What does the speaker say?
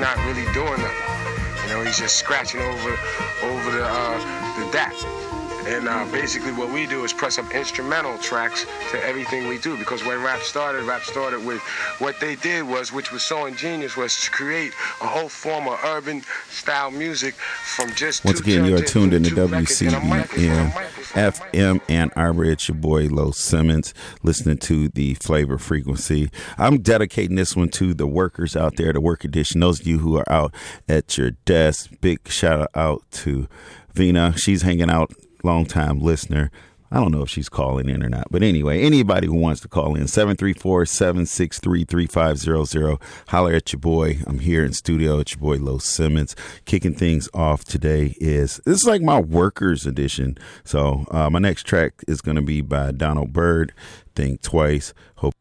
not really doing nothing. You know, he's just scratching over the DAT. And basically what we do is press up instrumental tracks to everything we do. Because when rap started with what they did was, which was so ingenious, was to create a whole form of urban style music from just once again, you are tuned into WCBM FM Ann Arbor. It's your boy Lo Simmons listening to the Flavor Frequency. I'm dedicating this one to the workers out there, the work edition, those of you who are out at your desk. Big shout out to Vina. She's hanging out. Long-time listener. I don't know if she's calling in or not. But anyway, anybody who wants to call in, 734-763-3500. Holler at your boy. I'm here in studio at your boy Lo Simmons. Kicking things off today this is like my workers edition. So my next track is going to be by Donald Byrd, Think Twice. Hope